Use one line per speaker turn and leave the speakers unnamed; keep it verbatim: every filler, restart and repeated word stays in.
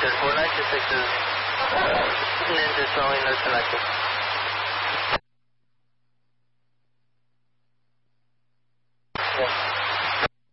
Richard, four nine two six is Ninja showing no connected. Yes.